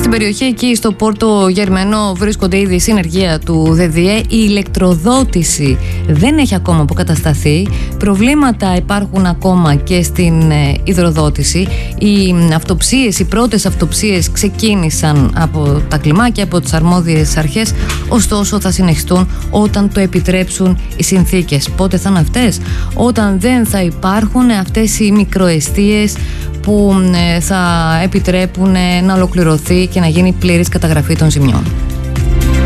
Στην περιοχή εκεί, στο Πόρτο Γερμενό, βρίσκονται ήδη η συνεργεία του ΔΔΕ. Η ηλεκτροδότηση δεν έχει ακόμα αποκατασταθεί. Προβλήματα υπάρχουν ακόμα και στην υδροδότηση. Οι πρώτες αυτοψίες ξεκίνησαν από τα κλιμάκια, από τις αρμόδιες αρχές. Ωστόσο, θα συνεχιστούν όταν το επιτρέψουν οι συνθήκες. Πότε θα είναι αυτές? Όταν δεν θα υπάρχουν αυτές οι μικροεστίες που θα επιτρέπουν να ολοκληρωθεί και να γίνει πλήρης καταγραφή των ζημιών.